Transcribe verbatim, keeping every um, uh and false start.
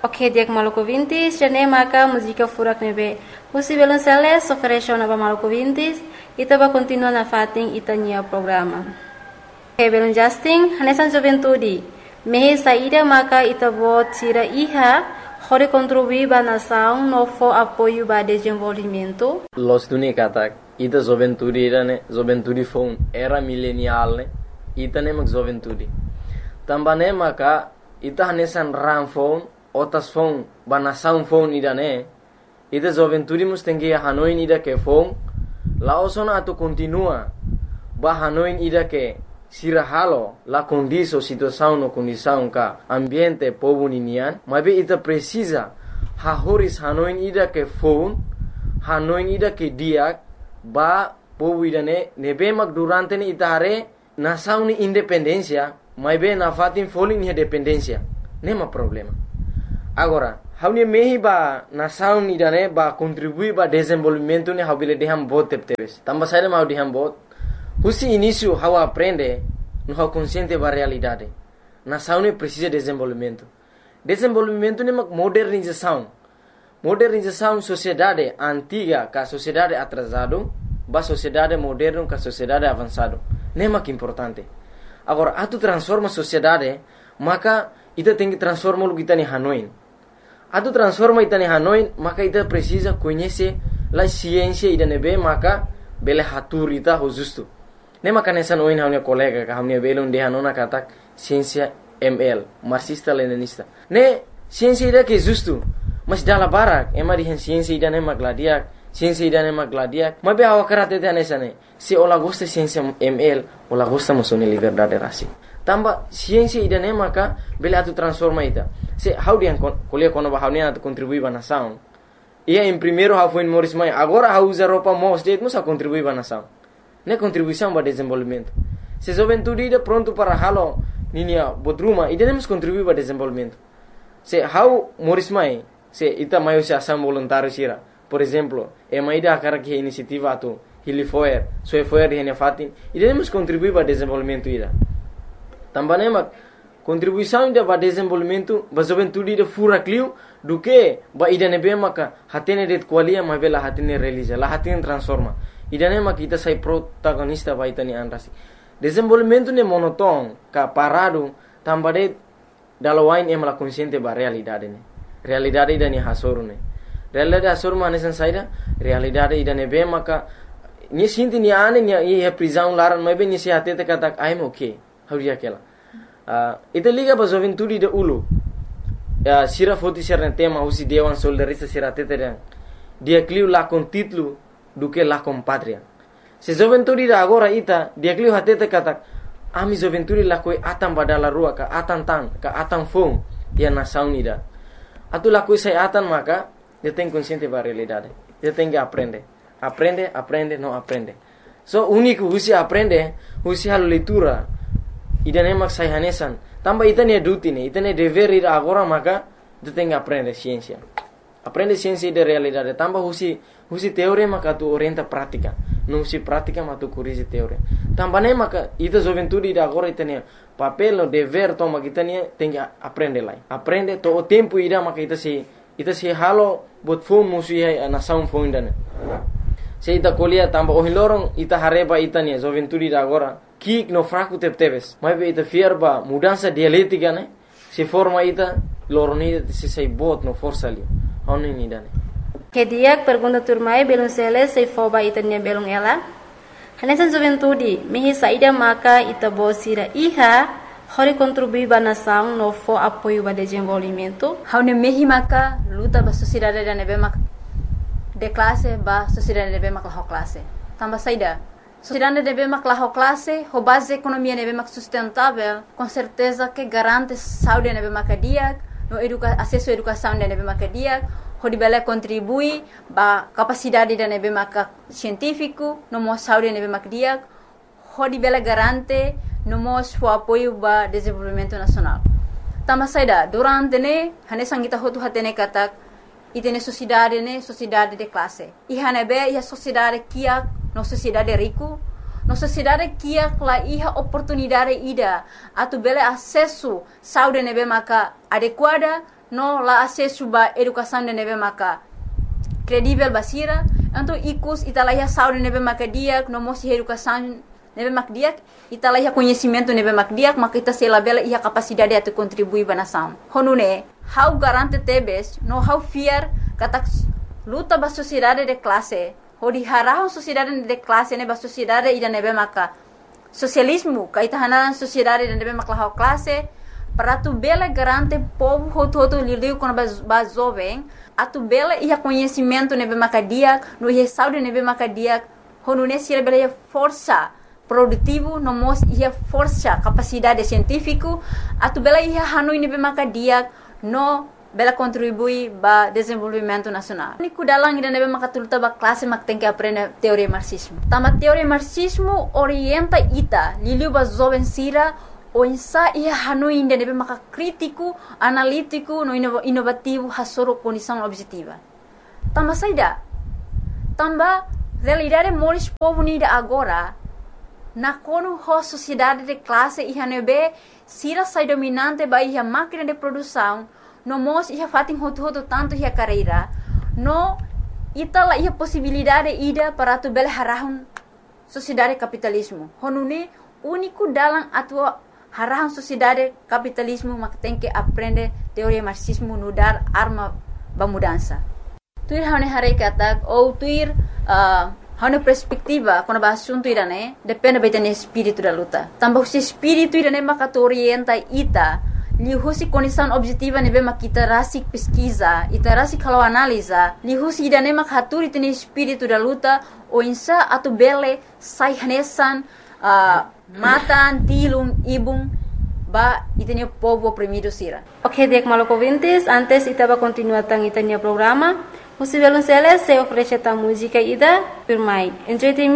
Ok, dia ke Maluku Vintis, jane maka música furak nebe. Musi Violonceles ofereceu na Maluku Vintis, ita ba continua na fating ita nia programa. Ok, Belon Justin, hanesan juventude. Mehe saída maka ita bo tira iha, hore contribuir ba nação no fo apoio ba desenvolvimento. Los duni katak, ita juventude ira ne, juventude phone era millennial ne, ita ne mak juventude. Tambane maka ita hanesan ram phone, otas phone ba nação phone ida ne, ita juventude mus tengia Hanoi ida ke phone, la osona atu continua ba Hanoi ida ke sirahalo la condição situação no condição ka ambiente povo ninian, mas be ita precisa ha horis Hanoi ida ke phone, Hanoi ida ke diak ba povo ida ne nebe mak durante ni ita hare nação ni independência, mas be na fatin foling ni dependência, nema problema. Agora, haunia mehi ba nação ida ne ba contribuir ba desenvolvimento ni habile deham bot teptebes. Tamba saída mau deham bot. Husi início how aprende no how consciente ba realidade. Nação ne precisa de desenvolvimento. Desenvolvimento ne mak modernização. Modernização sociedade antiga ka sociedade atrasado, ba sociedade moderno ka sociedade avançado. Ne mak importante. Agora, atu transforma sociedade, maka ita tem que transformar o kita ni Hanoi. Atu transforma ita ni Hanoi, maka ita precisa conhecer la ciência ida nebe, maka bele hatur ita ho justo. Ne maka nessa noin haunia colega ka haunia belon de hanona katak ciência M L, marxista leninista. Ne ciência ida que justo, mas dala barak, ema di ciência ida ne magladiak, ciência ida ne magladiak. Mas be awa karate te nessa ne. Se ola gosta ciência M L, ola gosta musone liberdade rasi. Tamba ciência ida ne maka bele atu transforma ita. Se how dia kuliah kono ba haunia atu contribui ba nação. Ia em primeiro how foi Morris Mai, agora how usa roupa most date musa contribui ba nação. Ne contribuição para desenvolvimento. Se juventude ida pronto para halo ninia bodruma, ida nemos contribuir para desenvolvimento. Se how Morris Mai, se ita maio se ação voluntário sira. Por exemplo, e mai da cara que iniciativa atu Hilifoer, so foer hene fatin, ida nemos contribuir para desenvolvimento ida. Também mak contribuição ida para desenvolvimento, ba juventude ida fura clio do que ba ida nebe maka hatene det qualia ma bela hatene realiza, la hatene transforma. Ida ne mak kita sai protagonista ba itani anrasi. Desenvolvimento ne monoton ka parado tambade dalawain em la consciente ba realidade ne. Realidade ida ni hasoru ne. Realidade hasoru manesan saida, realidade ida nebe maka ni sinti ni ane ni e prisão laran ma be ni se hatete katak I'm okay. Hauria kela. Uh, ita liga ba juventude de ulu. Uh, sira foti serne tema usi dewan soldarista sira teteren. Dia cliu la con titlu do que la con patria. Se juventude de agora ita dia cliu hatete katak ami juventude la koi atan badala rua ka atan tan ka atan fong dia nação ida. Atu la koi sai atan maka dia tem consciente ba realidade. Dia tem que aprender. Aprende, aprende, não aprende. So único usi aprende, usi hal leitura. Ida nemak sai hanesan. Tamba ita ne duty ne, ita ne dever ida agora maka tu tem que aprender ciência. Aprende ciência de realidade. Tamba husi husi teoria maka tu orienta prática. Não husi prática maka tu corrige teoria. Tamba ne maka ita juventude ida agora ita ne papel no dever toma kita ne tem que aprender lá. Aprende to o tempo ida maka ita se ita se halo bot phone musi ai nação phone dane. Se ita kuliah tamba o hilorong ita hareba ita ne juventude ida agora kik no fraco teptebes. Mas be ita fierba mudança dialética ne. Se forma ita loroni se sei bot no força ali. Oni ni dane. Que dia pergunta turmai belum sele sei foba ita ne belum ela. Hanesan juventude mehi saída maka ita bosira iha hori contribuir ba nação no fo apoio ba desenvolvimento. Haune mehi maka luta ba sociedade da nebe maka de classe ba sociedade nebe maka ho classe. Tamba saída sociedade deve maklah classe, ho base economia deve mak sustentável, com certeza que garante saúde deve makadia, no educa acesso à educação deve makadia, ho dibele contribui ba capacidade deve maka científico, no mo saúde deve makadia, ho dibele garante no mo o apoio ba desenvolvimento nacional. Tama saida durante ne hane sangita ho tu hatene katak itene sociedade ne sociedade de classe. I hane be ia sociedade kia no sociedade rico, no sociedade kia la iha oportunidade ida atu bele acesso saúde nebe maka adequada no la acesso ba educação de nebe maka credível basira, então icus italaiha saúde nebe maka dia, no mosi educação nebe maka dia, italaiha conhecimento nebe maka dia, maka ita se labela ia capacidade de contribuir ba nação. Honune, how garante tebes, no how fear kata luta ba sociedade de classe, hodi harahon sociedade de classe ne ba sociedade ida nebe maka socialismo, kaita hanan sociedade de nebe maka classe, para tu bela garante povo hoto hoto liliu quando ba jovem, a tu bela ia conhecimento nebe maka dia, no ia saúde nebe maka dia, honune sira bela ia força produtivo, no mos ia força capacidade científico, a tu bela ia hanoi nebe maka dia, no bela contribui ba desenvolvimento nacional. Niku dalang ida nebe maka tuluta ba classe mak tem que aprender teoria marxismo. Tama teoria marxismo orienta ita liliu ba jovem sira o insa ia hanoi ida nebe maka crítico, analítico, no inovativo hasoro condição objetiva. Tama saida. Tamba realidade moris povo nida agora na kono ho sociedade de classe ia nebe sira sai dominante ba ia máquina de produção no mos ia fatin hotu hotu tanto ia carreira no itala ia possibilidade ida para tu bel harahun sociedade capitalismo honune único dalam atua harahun sociedade capitalismo mak tem que aprender teoria marxismo no dar arma ba mudança tuir hane hare kata ou tuir uh, hane perspectiva quando ba assunto irane depende betane espírito da luta tambah si espírito irane maka orienta ita lihusi condição objetiva nebe makita rasik pesquisa ita rasik kalau analisa lihusi idane mak haturi tene espírito da luta o insa atu bele sai hanesan uh, matan tilum ibum ba itene povo oprimido sira. Ok, dek maloko vintis, antes itaba continua tang itania programa. Musi velun sele se oferece ta música ida firmai. Enjoy